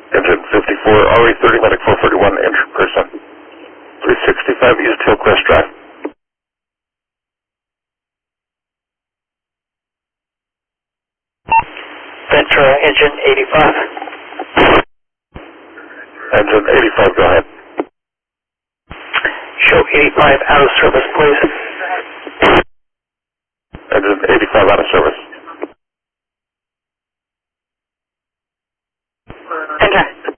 Engine 54, RE30 Medic 441, injured person. 365 East Hillcrest Drive. Ventura, engine 85. Engine 85, go ahead. Show 85 out of service, please. Engine 85 out of service.